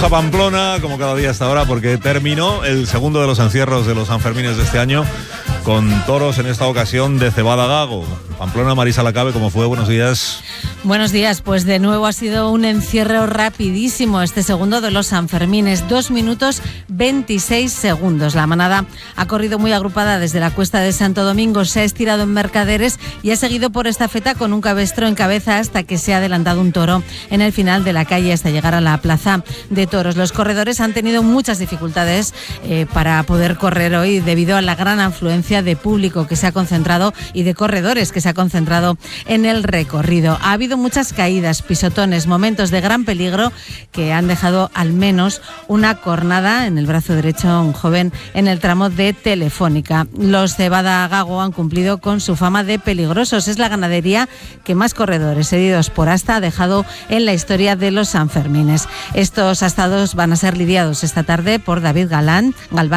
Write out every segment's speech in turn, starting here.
Vamos a Pamplona, como cada día hasta ahora, porque terminó el segundo de los encierros de los Sanfermines de este año, con toros en esta ocasión de cebada gago. Pamplona, Marisa Lacabe, ¿cómo fue? Buenos días. Buenos días, pues de nuevo ha sido un encierro rapidísimo este segundo de los Sanfermines, 2 minutos 26 segundos. La manada ha corrido muy agrupada desde la Cuesta de Santo Domingo, se ha estirado en Mercaderes y ha seguido por estafeta con un cabestro en cabeza hasta que se ha adelantado un toro en el final de la calle hasta llegar a la plaza de toros. Los corredores han tenido muchas dificultades para poder correr hoy debido a la gran afluencia de público que se ha concentrado y de corredores que se ha concentrado en el recorrido. Ha habido muchas caídas, pisotones, momentos de gran peligro que han dejado al menos una cornada en el brazo derecho a un joven en el tramo de Telefónica. Los cebada gago han cumplido con su fama de peligrosos. Es la ganadería que más corredores heridos por asta ha dejado en la historia de los Sanfermines. Estos astados van a ser lidiados esta tarde por David Galván,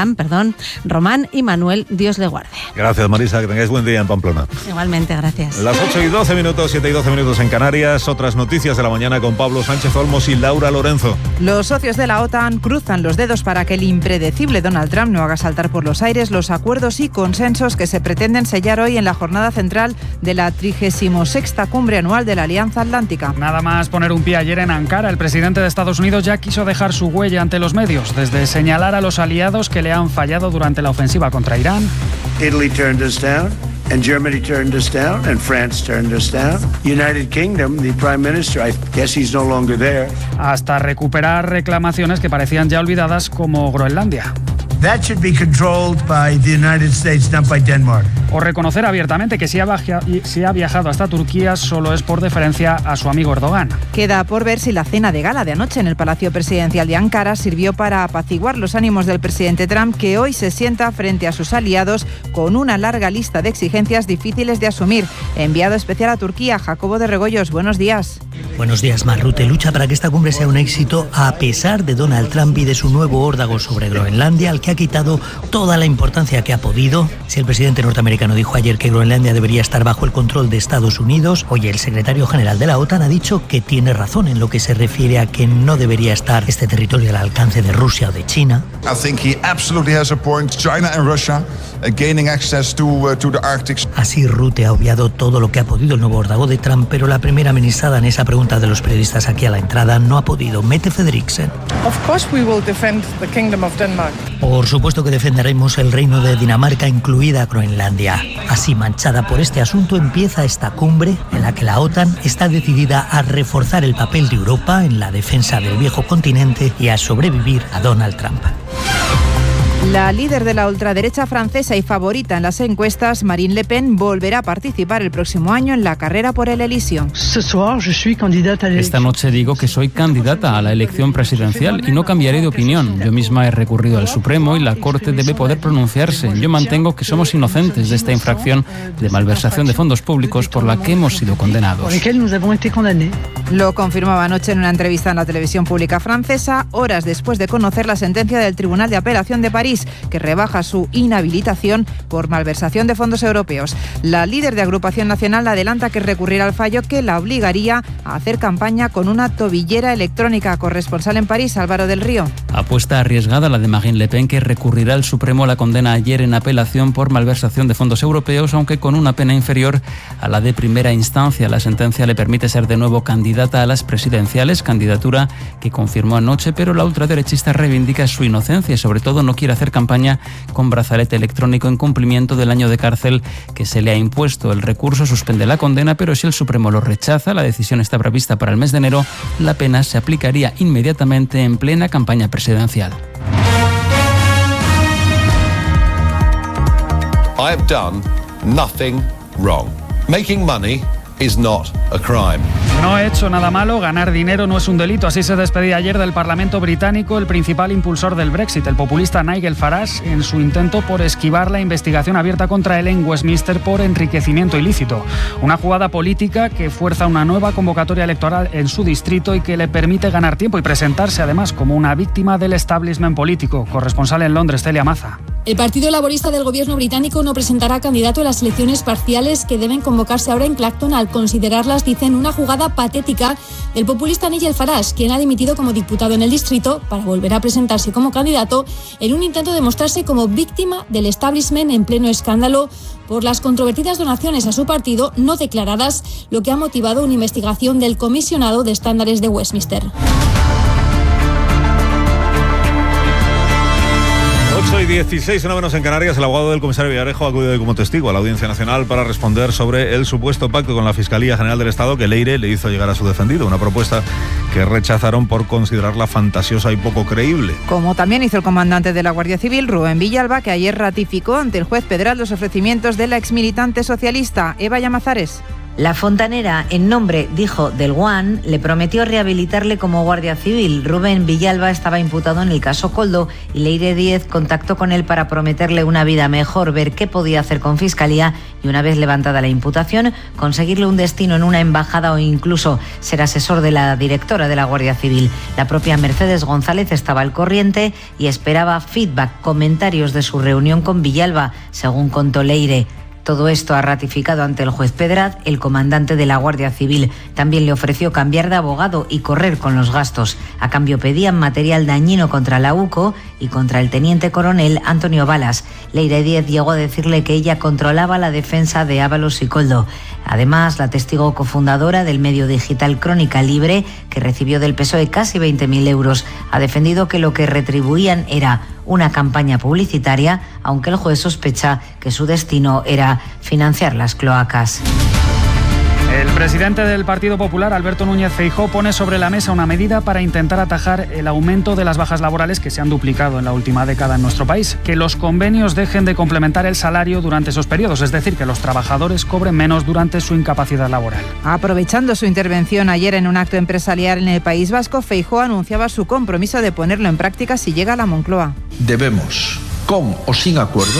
Román y Manuel, Dios le guarde. Gracias, Marisa, que tengáis buen día en Pamplona. Igualmente, gracias. Las 8:12 minutos, 7:12 minutos en Canarias. Otras noticias de la mañana con Pablo Sánchez Olmos y Laura Lorenzo. Los socios de la OTAN cruzan los dedos para que el impredecible Donald Trump no haga saltar por los aires los acuerdos y consensos que se pretenden sellar hoy en la jornada central de la 36ª cumbre anual de la Alianza Atlántica. Nada más poner un pie ayer en Ankara, el presidente de Estados Unidos ya quiso dejar su huella ante los medios, desde señalar a los aliados que le han fallado durante la ofensiva contra Irán. Italy turned us down, and Germany turned us down, and France turned us down. United Kingdom, the Prime Minister, I guess he's no longer there. Hasta recuperar reclamaciones que parecían ya olvidadas, como Groenlandia. That should be controlled by the United States, not by Denmark. O reconocer abiertamente que si ha viajado hasta Turquía solo es por deferencia a su amigo Erdogan. Queda por ver si la cena de gala de anoche en el Palacio Presidencial de Ankara sirvió para apaciguar los ánimos del presidente Trump, que hoy se sienta frente a sus aliados con una larga lista de exigencias difíciles de asumir. Enviado especial a Turquía, Jacobo de Regoyos, buenos días. Buenos días, Marrute. Lucha para que esta cumbre sea un éxito a pesar de Donald Trump y de su nuevo órdago sobre Groenlandia, al que ha quitado toda la importancia que ha podido. Si el presidente norteamericano dijo ayer que Groenlandia debería estar bajo el control de Estados Unidos, hoy el secretario general de la OTAN ha dicho que tiene razón en lo que se refiere a que no debería estar este territorio al alcance de Rusia o de China. I think he absolutely has a point. China and Russia gaining access to the Arctic. Así Rutte ha obviado todo lo que ha podido el nuevo órdago de Trump, pero la primera ministra danesa, pregunta de los periodistas aquí a la entrada, no ha podido. Mette Frederiksen. Of course we will defend the Kingdom of Denmark. Por supuesto que defenderemos el reino de Dinamarca, incluida Groenlandia. Así, manchada por este asunto, empieza esta cumbre en la que la OTAN está decidida a reforzar el papel de Europa en la defensa del viejo continente y a sobrevivir a Donald Trump. La líder de la ultraderecha francesa y favorita en las encuestas, Marine Le Pen, volverá a participar el próximo año en la carrera por el Elíseo. Esta noche digo que soy candidata a la elección presidencial y no cambiaré de opinión. Yo misma he recurrido al Supremo y la Corte debe poder pronunciarse. Yo mantengo que somos inocentes de esta infracción de malversación de fondos públicos por la que hemos sido condenados. Lo confirmaba anoche en una entrevista en la televisión pública francesa, horas después de conocer la sentencia del Tribunal de Apelación de París, que rebaja su inhabilitación por malversación de fondos europeos. La líder de Agrupación Nacional adelanta que recurrirá al fallo que la obligaría a hacer campaña con una tobillera electrónica. Corresponsal en París, Álvaro del Río. Apuesta arriesgada la de Marine Le Pen, que recurrirá al Supremo a la condena ayer en apelación por malversación de fondos europeos, aunque con una pena inferior a la de primera instancia. La sentencia le permite ser de nuevo candidata a las presidenciales, candidatura que confirmó anoche, pero la ultraderechista reivindica su inocencia y sobre todo no quiere hacer campaña con brazalete electrónico en cumplimiento del año de cárcel que se le ha impuesto. El recurso suspende la condena, pero si el Supremo lo rechaza, la decisión está prevista para el mes de enero, la pena se aplicaría inmediatamente en plena campaña presidencial. I have done nothing wrong. Making money is not a crime. No he hecho nada malo, ganar dinero no es un delito. Así se despedía ayer del Parlamento británico el principal impulsor del Brexit, el populista Nigel Farage, en su intento por esquivar la investigación abierta contra él en Westminster por enriquecimiento ilícito. Una jugada política que fuerza una nueva convocatoria electoral en su distrito y que le permite ganar tiempo y presentarse además como una víctima del establishment político. Corresponsal en Londres, Celia Maza. El Partido Laborista del Gobierno británico no presentará candidato a las elecciones parciales que deben convocarse ahora en Clacton al considerarlas, dicen, una jugada patética del populista Nigel Farage, quien ha dimitido como diputado en el distrito para volver a presentarse como candidato en un intento de mostrarse como víctima del establishment en pleno escándalo por las controvertidas donaciones a su partido no declaradas, lo que ha motivado una investigación del Comisionado de Estándares de Westminster. 8:16, una menos en Canarias. El abogado del comisario Villarejo ha acudido como testigo a la Audiencia Nacional para responder sobre el supuesto pacto con la Fiscalía General del Estado que Leire le hizo llegar a su defendido. Una propuesta que rechazaron por considerarla fantasiosa y poco creíble. Como también hizo el comandante de la Guardia Civil, Rubén Villalba, que ayer ratificó ante el juez Pedral los ofrecimientos de la exmilitante socialista Eva Llamazares. La fontanera, en nombre, dijo, del Guan, le prometió rehabilitarle como guardia civil. Rubén Villalba estaba imputado en el caso Koldo y Leire Díez contactó con él para prometerle una vida mejor, ver qué podía hacer con Fiscalía y, una vez levantada la imputación, conseguirle un destino en una embajada o incluso ser asesor de la directora de la Guardia Civil. La propia Mercedes González estaba al corriente y esperaba feedback, comentarios de su reunión con Villalba, según contó Leire. Todo esto ha ratificado ante el juez Pedraz el comandante de la Guardia Civil. También le ofreció cambiar de abogado y correr con los gastos. A cambio pedían material dañino contra la UCO y contra el teniente coronel Antonio Balas. Leire Díez llegó a decirle que ella controlaba la defensa de Ábalos y Koldo. Además, la testigo cofundadora del medio digital Crónica Libre, que recibió del PSOE casi 20.000 euros, ha defendido que lo que retribuían era una campaña publicitaria, aunque el juez sospecha que su destino era financiar las cloacas. El presidente del Partido Popular, Alberto Núñez Feijóo, pone sobre la mesa una medida para intentar atajar el aumento de las bajas laborales que se han duplicado en la última década en nuestro país. Que los convenios dejen de complementar el salario durante esos periodos, es decir, que los trabajadores cobren menos durante su incapacidad laboral. Aprovechando su intervención ayer en un acto empresarial en el País Vasco, Feijóo anunciaba su compromiso de ponerlo en práctica si llega a la Moncloa. Debemos, con o sin acuerdo,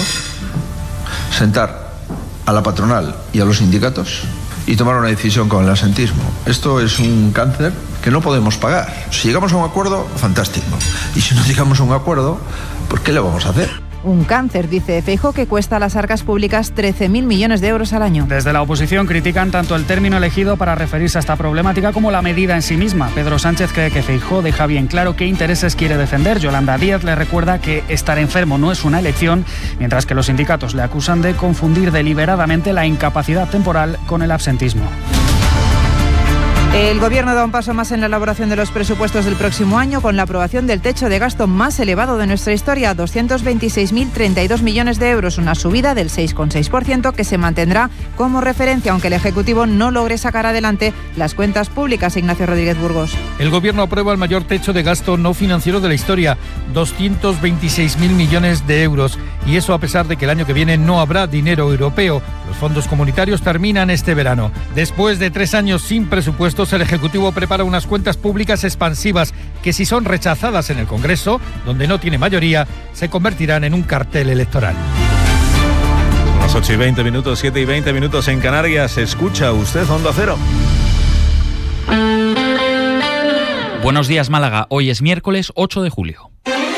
sentar a la patronal y a los sindicatos y tomar una decisión con el asentismo. Esto es un cáncer que no podemos pagar. Si llegamos a un acuerdo, fantástico. Y si no llegamos a un acuerdo, ¿por qué le vamos a hacer? Un cáncer, dice Feijóo, que cuesta a las arcas públicas 13.000 millones de euros al año. Desde la oposición critican tanto el término elegido para referirse a esta problemática como la medida en sí misma. Pedro Sánchez cree que Feijóo deja bien claro qué intereses quiere defender. Yolanda Díaz le recuerda que estar enfermo no es una elección, mientras que los sindicatos le acusan de confundir deliberadamente la incapacidad temporal con el absentismo. El Gobierno da un paso más en la elaboración de los presupuestos del próximo año con la aprobación del techo de gasto más elevado de nuestra historia, 226.032 millones de euros, una subida del 6,6% que se mantendrá como referencia, aunque el Ejecutivo no logre sacar adelante las cuentas públicas. Ignacio Rodríguez Burgos. El Gobierno aprueba el mayor techo de gasto no financiero de la historia, 226.000 millones de euros, y eso a pesar de que el año que viene no habrá dinero europeo. Los fondos comunitarios terminan este verano. Después de 3 años sin presupuestos, el Ejecutivo prepara unas cuentas públicas expansivas que, si son rechazadas en el Congreso, donde no tiene mayoría, se convertirán en un cartel electoral. Las 8:20, 7:20 en Canarias. Escucha usted Onda Cero. Buenos días, Málaga. Hoy es miércoles 8 de julio.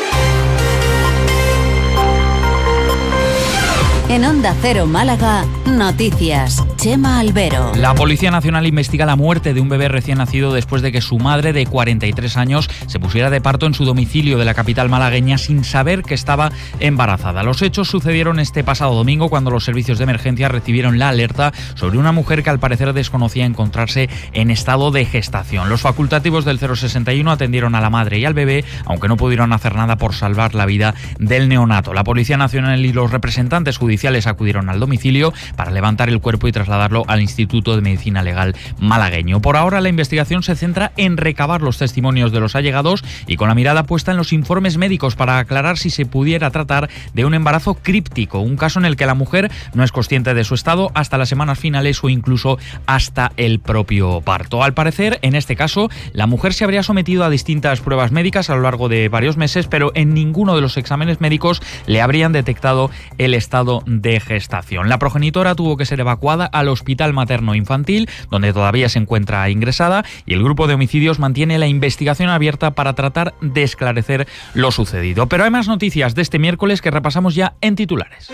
En Onda Cero Málaga, noticias. Chema Albero. La Policía Nacional investiga la muerte de un bebé recién nacido después de que su madre, de 43 años, se pusiera de parto en su domicilio de la capital malagueña sin saber que estaba embarazada. Los hechos sucedieron este pasado domingo cuando los servicios de emergencia recibieron la alerta sobre una mujer que al parecer desconocía encontrarse en estado de gestación. Los facultativos del 061 atendieron a la madre y al bebé, aunque no pudieron hacer nada por salvar la vida del neonato. La Policía Nacional y los representantes judiciales acudieron al domicilio para levantar el cuerpo y trasladarlo al Instituto de Medicina Legal malagueño. Por ahora, la investigación se centra en recabar los testimonios de los allegados y con la mirada puesta en los informes médicos para aclarar si se pudiera tratar de un embarazo críptico, un caso en el que la mujer no es consciente de su estado hasta las semanas finales o incluso hasta el propio parto. Al parecer, en este caso, la mujer se habría sometido a distintas pruebas médicas a lo largo de varios meses, pero en ninguno de los exámenes médicos le habrían detectado el estado de gestación. La progenitora tuvo que ser evacuada al hospital materno-infantil, donde todavía se encuentra ingresada, y el grupo de homicidios mantiene la investigación abierta para tratar de esclarecer lo sucedido. Pero hay más noticias de este miércoles que repasamos ya en titulares.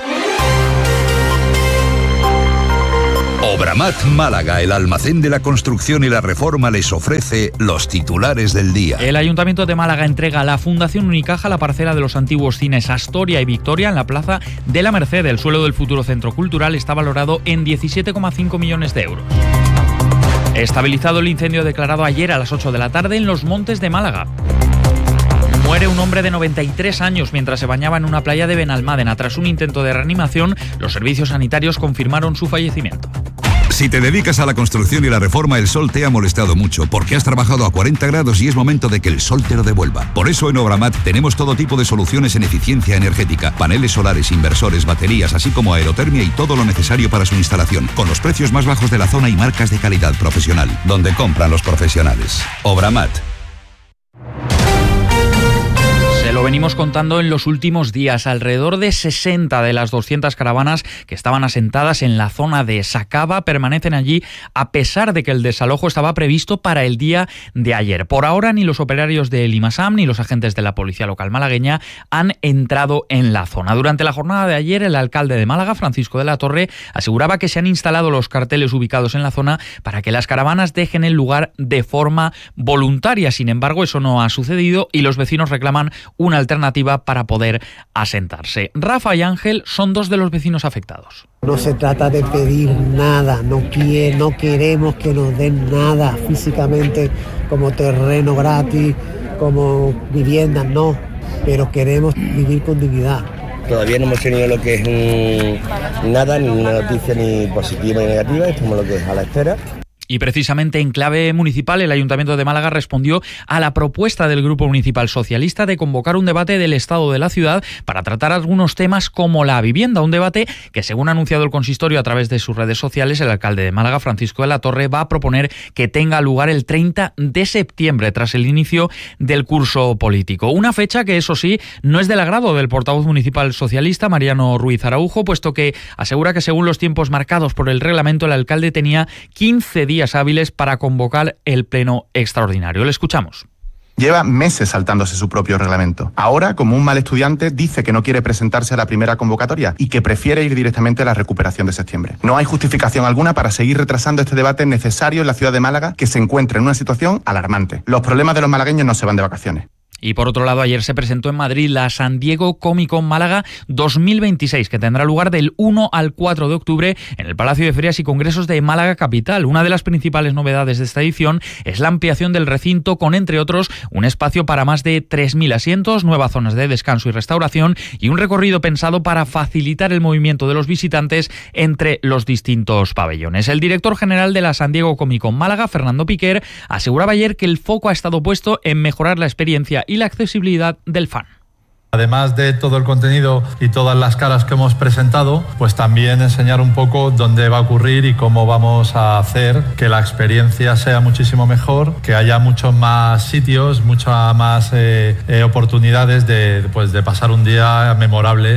Obramat Málaga, el almacén de la construcción y la reforma, les ofrece los titulares del día. El Ayuntamiento de Málaga entrega a la Fundación Unicaja la parcela de los antiguos cines Astoria y Victoria en la Plaza de la Merced. El suelo del futuro centro cultural está valorado en 17,5 millones de euros. Estabilizado el incendio declarado ayer a las 8 de la tarde en Los Montes de Málaga. Muere un hombre de 93 años mientras se bañaba en una playa de Benalmádena. Tras un intento de reanimación, los servicios sanitarios confirmaron su fallecimiento. Si te dedicas a la construcción y la reforma, el sol te ha molestado mucho porque has trabajado a 40 grados y es momento de que el sol te lo devuelva. Por eso en Obramat tenemos todo tipo de soluciones en eficiencia energética, paneles solares, inversores, baterías, así como aerotermia y todo lo necesario para su instalación, con los precios más bajos de la zona y marcas de calidad profesional, donde compran los profesionales. Obramat. Lo venimos contando en los últimos días. Alrededor de 60 de las 200 caravanas que estaban asentadas en la zona de Sacaba permanecen allí a pesar de que el desalojo estaba previsto para el día de ayer. Por ahora ni los operarios de Limasam ni los agentes de la policía local malagueña han entrado en la zona. Durante la jornada de ayer, el alcalde de Málaga, Francisco de la Torre, aseguraba que se han instalado los carteles ubicados en la zona para que las caravanas dejen el lugar de forma voluntaria. Sin embargo, eso no ha sucedido y los vecinos reclaman una alternativa para poder asentarse. Rafa y Ángel son dos de los vecinos afectados. No se trata de pedir nada, no queremos que nos den nada físicamente como terreno gratis, como viviendas, no, pero queremos vivir con dignidad. Todavía no hemos tenido lo que es nada, ni una noticia ni positiva ni negativa, estamos lo que es a la espera. Y precisamente en clave municipal, el Ayuntamiento de Málaga respondió a la propuesta del Grupo Municipal Socialista de convocar un debate del estado de la ciudad para tratar algunos temas como la vivienda. Un debate que, según ha anunciado el consistorio a través de sus redes sociales, el alcalde de Málaga, Francisco de la Torre, va a proponer que tenga lugar el 30 de septiembre, tras el inicio del curso político. Una fecha que, eso sí, no es del agrado del portavoz municipal socialista, Mariano Ruiz Araujo, puesto que asegura que, según los tiempos marcados por el reglamento, el alcalde tenía 15 días hábiles para convocar el pleno extraordinario. Le escuchamos. Lleva meses saltándose su propio reglamento. Ahora, como un mal estudiante, dice que no quiere presentarse a la primera convocatoria y que prefiere ir directamente a la recuperación de septiembre. No hay justificación alguna para seguir retrasando este debate necesario en la ciudad de Málaga, que se encuentra en una situación alarmante. Los problemas de los malagueños no se van de vacaciones. Y por otro lado, ayer se presentó en Madrid la San Diego Comic Con Málaga 2026, que tendrá lugar del 1 al 4 de octubre en el Palacio de Ferias y Congresos de Málaga Capital. Una de las principales novedades de esta edición es la ampliación del recinto con, entre otros, un espacio para más de 3.000 asientos, nuevas zonas de descanso y restauración y un recorrido pensado para facilitar el movimiento de los visitantes entre los distintos pabellones. El director general de la San Diego Comic Con Málaga, Fernando Piquer, aseguraba ayer que el foco ha estado puesto en mejorar la experiencia y la accesibilidad del fan. Además de todo el contenido y todas las caras que hemos presentado, pues también enseñar un poco dónde va a ocurrir y cómo vamos a hacer que la experiencia sea muchísimo mejor, que haya muchos más sitios, muchas más oportunidades de pasar un día memorable.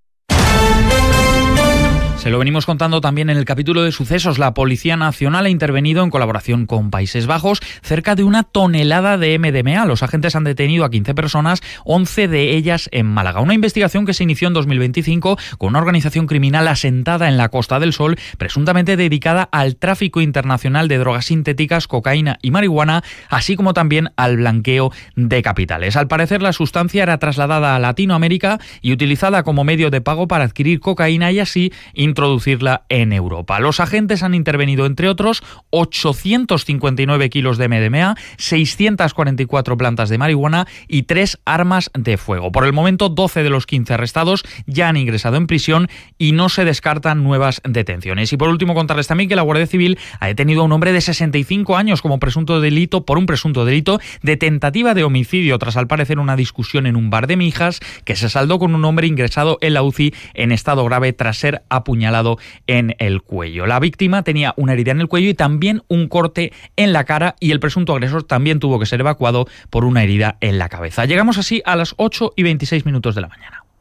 Se lo venimos contando también en el capítulo de sucesos. La Policía Nacional ha intervenido en colaboración con Países Bajos cerca de 1 tonelada de MDMA. Los agentes han detenido a 15 personas, 11 de ellas en Málaga. Una investigación que se inició en 2025 con una organización criminal asentada en la Costa del Sol, presuntamente dedicada al tráfico internacional de drogas sintéticas, cocaína y marihuana, así como también al blanqueo de capitales. Al parecer, la sustancia era trasladada a Latinoamérica y utilizada como medio de pago para adquirir cocaína y así introducirla en Europa. Los agentes han intervenido, entre otros, 859 kilos de MDMA, 644 plantas de marihuana y 3 armas de fuego. Por el momento, 12 de los 15 arrestados ya han ingresado en prisión y no se descartan nuevas detenciones. Y por último, contarles también que la Guardia Civil ha detenido a un hombre de 65 años por un presunto delito de tentativa de homicidio tras, al parecer, una discusión en un bar de Mijas que se saldó con un hombre ingresado en la UCI en estado grave tras ser apuñalado en el cuello. La víctima tenía una herida en el cuello y también un corte en la cara, y el presunto agresor también tuvo que ser evacuado por una herida en la cabeza. Llegamos así a las 8:26 de la mañana.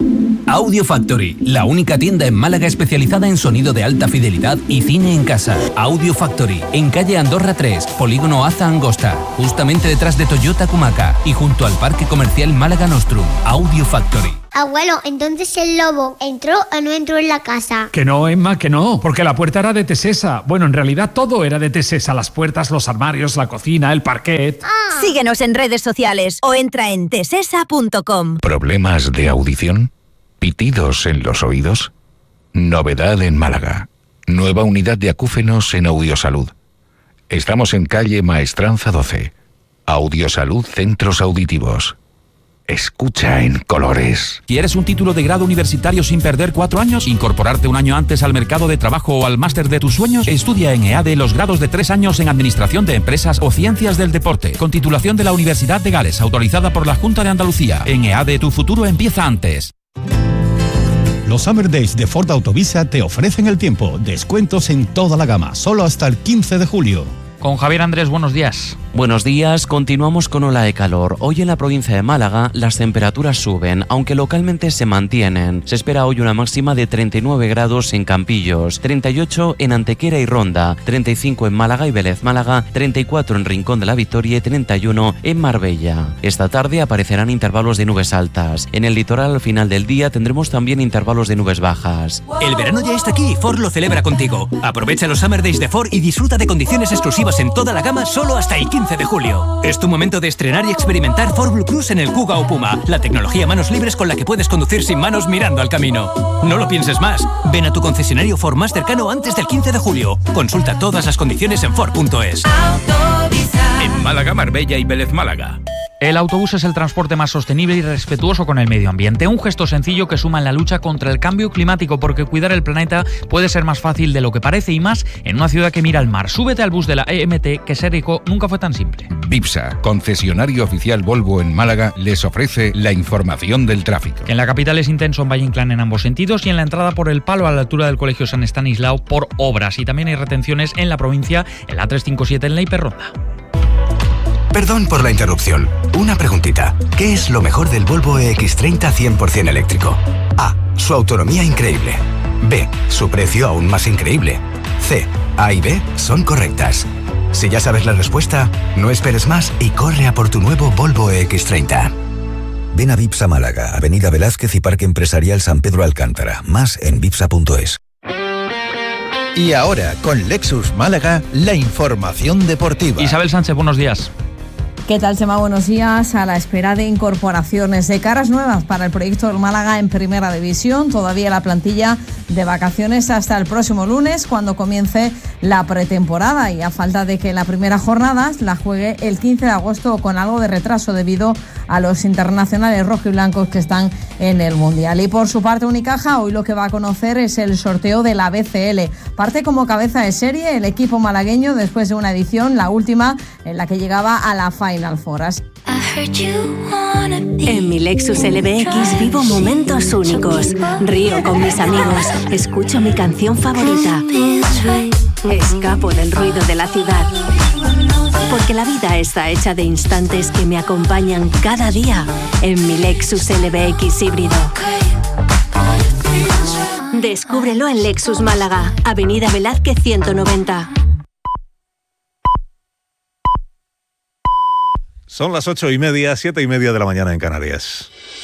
Audio Factory, la única tienda en Málaga especializada en sonido de alta fidelidad y cine en casa. Audio Factory, en calle Andorra 3, polígono Aza Angosta, justamente detrás de Toyota Kumaca y junto al Parque Comercial Málaga Nostrum. Audio Factory. Abuelo, entonces el lobo ¿entró o no entró en la casa? Que no, Emma, que no, porque la puerta era de Tesesa. Bueno, en realidad todo era de Tesesa, las puertas, los armarios, la cocina, el parquet. Síguenos en redes sociales o entra en tesesa.com. ¿Problemas de audición? ¿Pitidos en los oídos? Novedad en Málaga. Nueva unidad de acúfenos en Audiosalud. Estamos en calle Maestranza 12. Audiosalud Centros Auditivos. Escucha en colores. ¿Quieres un título de grado universitario sin perder 4 años? ¿Incorporarte un año antes al mercado de trabajo o al máster de tus sueños? Estudia en EADE los grados de 3 años en Administración de Empresas o Ciencias del Deporte, con titulación de la Universidad de Gales, autorizada por la Junta de Andalucía. En EADE tu futuro empieza antes. Los Summer Days de Ford Autovisa te ofrecen el tiempo. Descuentos en toda la gama, solo hasta el 15 de julio. Con Javier Andrés, buenos días. Buenos días, continuamos con ola de calor. Hoy en la provincia de Málaga las temperaturas suben, aunque localmente se mantienen. Se espera hoy una máxima de 39 grados en Campillos, 38 en Antequera y Ronda, 35 en Málaga y Vélez Málaga, 34 en Rincón de la Victoria y 31 en Marbella. Esta tarde aparecerán intervalos de nubes altas. En el litoral al final del día tendremos también intervalos de nubes bajas. El verano ya está aquí y Ford lo celebra contigo. Aprovecha los Summer Days de Ford y disfruta de condiciones exclusivas en toda la gama solo hasta el 15 de julio. Es tu momento de estrenar y experimentar Ford Blue Cruise en el Kuga o Puma, la tecnología manos libres con la que puedes conducir sin manos mirando al camino. No lo pienses más. Ven a tu concesionario Ford más cercano antes del 15 de julio. Consulta todas las condiciones en Ford.es. En Málaga, Marbella y Vélez Málaga. El autobús es el transporte más sostenible y respetuoso con el medio ambiente. Un gesto sencillo que suma en la lucha contra el cambio climático, porque cuidar el planeta puede ser más fácil de lo que parece, y más en una ciudad que mira al mar. Súbete al bus de la EMT, que ser eco nunca fue tan simple. Vipsa, concesionario oficial Volvo en Málaga, les ofrece la información del tráfico. En la capital es intenso en Valle Inclán en ambos sentidos, y en la entrada por el Palo a la altura del Colegio San Estanislao por obras. Y también hay retenciones en la provincia, en la 357 en la Hiperronda. Perdón por la interrupción. Una preguntita. ¿Qué es lo mejor del Volvo EX30 100% eléctrico? A. Su autonomía increíble. B. Su precio aún más increíble. C. A y B son correctas. Si ya sabes la respuesta, no esperes más y corre a por tu nuevo Volvo EX30. Ven a Vipsa Málaga, Avenida Velázquez y Parque Empresarial San Pedro Alcántara. Más en vipsa.es. Y ahora, con Lexus Málaga, la información deportiva. Isabel Sánchez, buenos días. ¿Qué tal, Chema? Buenos días. A la espera de incorporaciones, de caras nuevas para el proyecto del Málaga en Primera División. Todavía la plantilla de vacaciones hasta el próximo lunes, cuando comience la pretemporada, y a falta de que la primera jornada la juegue el 15 de agosto con algo de retraso debido a los internacionales rojiblancos que están en el Mundial. Y por su parte, Unicaja hoy lo que va a conocer es el sorteo de la BCL. Parte como cabeza de serie el equipo malagueño después de una edición, la última, en la que llegaba a la Final Four. En mi Lexus LBX vivo momentos únicos. Río con mis amigos, escucho mi canción favorita, escapo del ruido de la ciudad. Porque la vida está hecha de instantes que me acompañan cada día en mi Lexus LBX híbrido. Descúbrelo en Lexus Málaga, Avenida Velázquez 190. Son las 8:30, 7:30 de la mañana en Canarias.